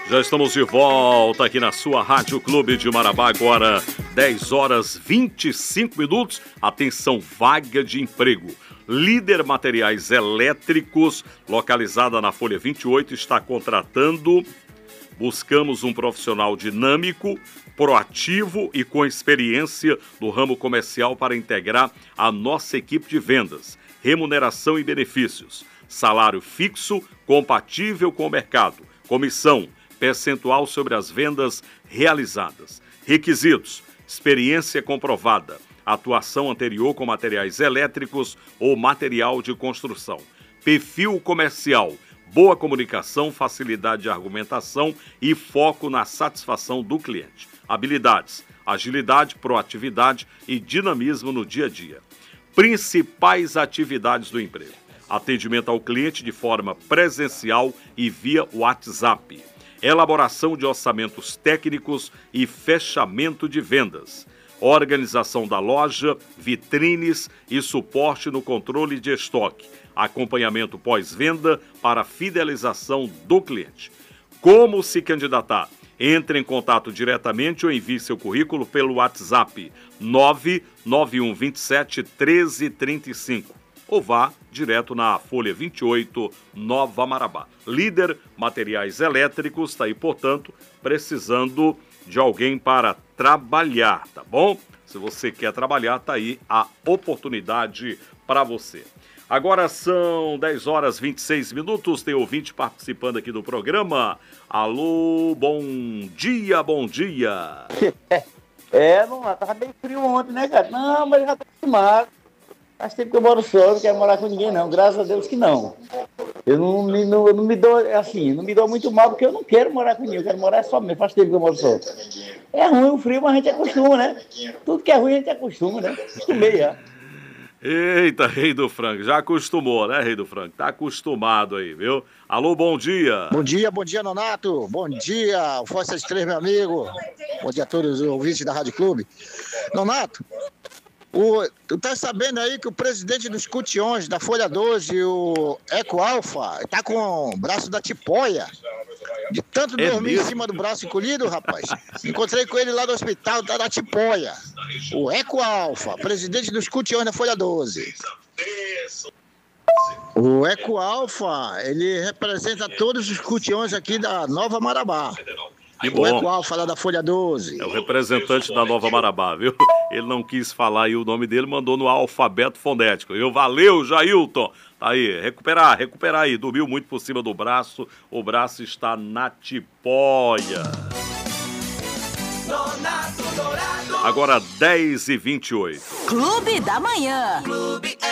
Já estamos de volta aqui na sua Rádio Clube de Marabá, agora 10 horas 25 minutos. Atenção, vaga de emprego. Líder Materiais Elétricos, localizada na Folha 28, está contratando. Buscamos um profissional dinâmico, proativo e com experiência no ramo comercial para integrar a nossa equipe de vendas, remuneração e benefícios, salário fixo compatível com o mercado, comissão, percentual sobre as vendas realizadas. Requisitos: experiência comprovada, atuação anterior com materiais elétricos ou material de construção. Perfil comercial: boa comunicação, facilidade de argumentação e foco na satisfação do cliente. Habilidades: agilidade, proatividade e dinamismo no dia a dia. Principais atividades do emprego: atendimento ao cliente de forma presencial e via WhatsApp. Elaboração de orçamentos técnicos e fechamento de vendas. Organização da loja, vitrines e suporte no controle de estoque. Acompanhamento pós-venda para fidelização do cliente. Como se candidatar? Entre em contato diretamente ou envie seu currículo pelo WhatsApp 99127 1335 ou vá direto na Folha 28, Nova Marabá. Líder Materiais Elétricos está aí, portanto, precisando de alguém para trabalhar, tá bom? Se você quer trabalhar, tá aí a oportunidade para você. Agora são 10 horas 26 minutos, tem ouvinte participando aqui do programa. Alô, bom dia, bom dia. Não, tava meio frio ontem, né, cara? Não, mas já tô acostumado. Faz tempo que eu moro só, não quero morar com ninguém, não. Graças a Deus que não. Eu não me dou, assim, não me dou muito mal, porque eu não quero morar com ninguém. Eu quero morar só mesmo. Faz tempo que eu moro só. É ruim o frio, mas a gente acostuma, né? Tudo que é ruim a gente acostuma, né? Acostumei já. Eita, Rei do Frango, já acostumou, né, Rei do Frango? Tá acostumado aí, viu? Alô, bom dia. Bom dia, Nonato. Bom dia, o Força 3, meu amigo. Bom dia a todos os ouvintes da Rádio Clube. Nonato, tu tá sabendo aí que o presidente dos Cutiões, da Folha 12, o Eco Alfa, tá com o braço da tipóia. De tanto dormir em cima do braço encolhido, rapaz. Encontrei com ele lá no hospital, tá da tipóia. O Eco Alfa, presidente dos Cutiões da Folha 12. O Eco Alfa, ele representa todos os cutiões aqui da Nova Marabá. Que bom. O Eco Alfa lá da Folha 12. É o representante da Nova Marabá, viu? Ele não quis falar aí o nome dele, mandou no alfabeto fonético. Valeu, Jailton. Tá aí, recuperar aí. Dormiu muito por cima do braço, o braço está na tipóia. Nonato Dourado. Agora 10h28. Clube da Manhã. Clube